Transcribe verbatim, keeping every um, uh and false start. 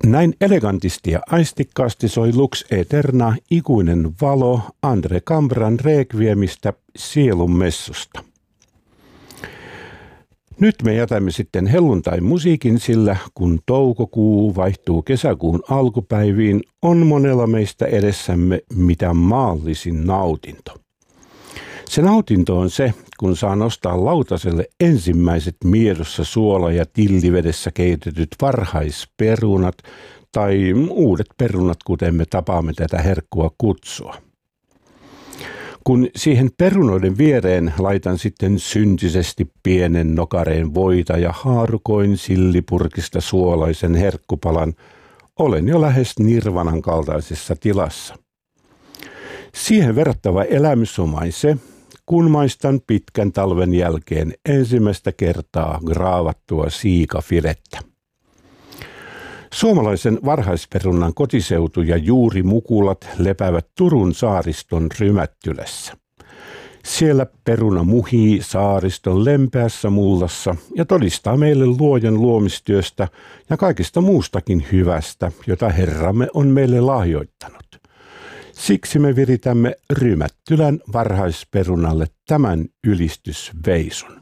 Näin elegantisti ja aistikkaasti soi Lux Eterna ikuinen valo Andre Cambran Requiemistä Sielun messusta. Nyt me jätämme sitten helluntain musiikin, sillä kun toukokuu vaihtuu kesäkuun alkupäiviin, on monella meistä edessämme mitä maallisin nautinto. Se nautinto on se, kun saa nostaa lautaselle ensimmäiset miedossa suola- ja tillivedessä keitetyt varhaisperunat tai uudet perunat, kuten me tapaamme tätä herkkua kutsua. Kun siihen perunoiden viereen laitan sitten syntisesti pienen nokareen voita ja haarukoin sillipurkista suolaisen herkkupalan, olen jo lähes nirvanan kaltaisessa tilassa. Siihen verrattava elämys on vain se, kun maistan pitkän talven jälkeen ensimmäistä kertaa graavattua siikafilettä. Suomalaisen varhaisperunnan kotiseutu ja juurimukulat lepäävät Turun saariston Rymättylässä. Siellä peruna muhii saariston lempeässä mullassa ja todistaa meille luojan luomistyöstä ja kaikesta muustakin hyvästä, jota Herramme on meille lahjoittanut. Siksi me viritämme Rymättylän varhaisperunalle tämän ylistysveisun.